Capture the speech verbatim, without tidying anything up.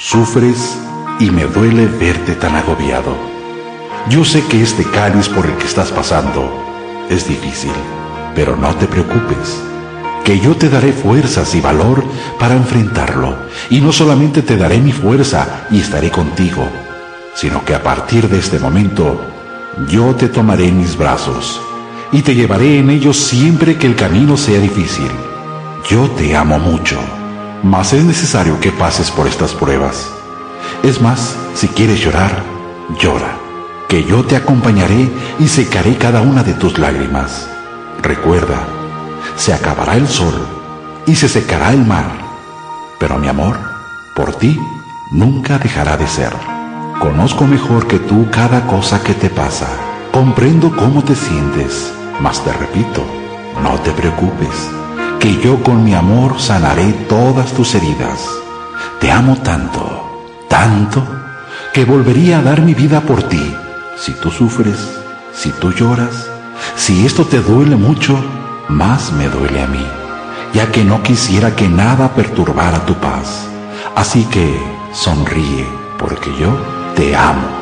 Sufres y me duele verte tan agobiado. Yo sé que este cáliz por el que estás pasando es difícil, pero no te preocupes, que yo te daré fuerzas y valor para enfrentarlo. Y no solamente te daré mi fuerza y estaré contigo, sino que a partir de este momento yo te tomaré en mis brazos y te llevaré en ellos siempre que el camino sea difícil. Yo te amo mucho, mas es necesario que pases por estas pruebas. Es más, si quieres llorar, llora, que yo te acompañaré y secaré cada una de tus lágrimas. Recuerda, se acabará el sol y se secará el mar, pero mi amor por ti nunca dejará de ser. Conozco mejor que tú cada cosa que te pasa. Comprendo cómo te sientes, mas te repito, no te preocupes, que yo con mi amor sanaré todas tus heridas. Te amo tanto, tanto, que volvería a dar mi vida por ti. Si tú sufres, si tú lloras, si esto te duele mucho, más me duele a mí, ya que no quisiera que nada perturbara tu paz. Así que sonríe, porque yo te amo.